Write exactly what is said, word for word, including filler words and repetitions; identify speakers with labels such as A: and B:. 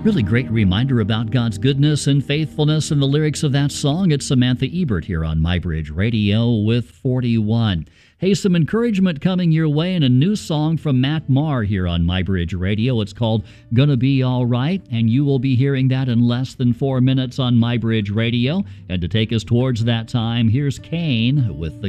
A: Really great reminder about God's goodness and faithfulness in the lyrics of that song. It's Samantha Ebert here on MyBridge Radio with forty-one. Hey, some encouragement coming your way and a new song from Matt Maher here on MyBridge Radio. It's called Gonna Be All Right, and you will be hearing that in less than four minutes on MyBridge Radio. And to take us towards that time, here's Kane with the